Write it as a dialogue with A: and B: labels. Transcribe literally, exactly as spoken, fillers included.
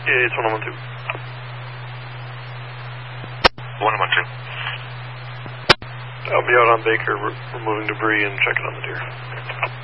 A: Yeah, it's one one two.
B: one one two.
A: I'll be out on Baker re- removing debris and checking on the deer.